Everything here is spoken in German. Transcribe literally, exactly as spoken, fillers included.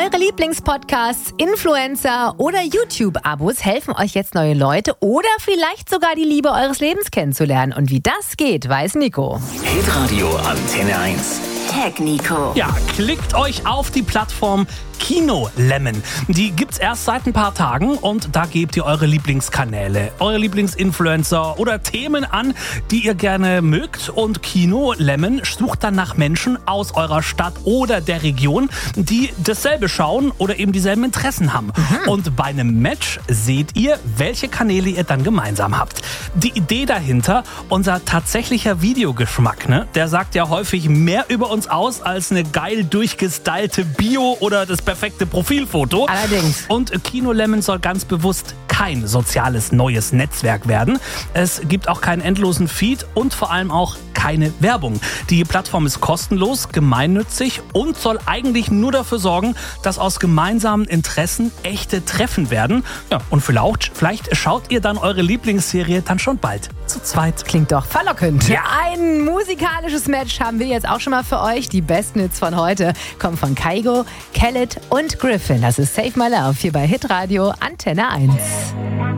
Eure Lieblingspodcasts, Influencer oder YouTube-Abos helfen euch jetzt, neue Leute oder vielleicht sogar die Liebe eures Lebens kennenzulernen. Und wie das geht, weiß Nico. Hitradio Antenne eins. Tag Nico. Ja, klickt euch auf die Plattform Kino Lemon. Die gibt's erst seit ein paar Tagen und da gebt ihr eure Lieblingskanäle, eure Lieblingsinfluencer oder Themen an, die ihr gerne mögt. Und Kino Lemon sucht dann nach Menschen aus eurer Stadt oder der Region, die dasselbe schauen oder eben dieselben Interessen haben. Mhm. Und bei einem Match seht ihr, welche Kanäle ihr dann gemeinsam habt. Die Idee dahinter, unser tatsächlicher Videogeschmack, ne? Der sagt ja häufig mehr über uns aus als eine geil durchgestylte Bio oder das perfekte Profilfoto. Allerdings. Und Kino Lemon soll ganz bewusst kein soziales neues Netzwerk werden. Es gibt auch keinen endlosen Feed und vor allem auch keine Werbung. Die Plattform ist kostenlos, gemeinnützig und soll eigentlich nur dafür sorgen, dass aus gemeinsamen Interessen echte Treffen werden. Ja, und vielleicht, vielleicht schaut ihr dann eure Lieblingsserie dann schon bald zu zweit. Klingt doch verlockend. Ja. Ein musikalisches Match haben wir jetzt auch schon mal für euch. Die besten Hits von heute kommen von Kygo, Khaled und Griffin. Das ist Save My Love hier bei Hitradio Antenne eins.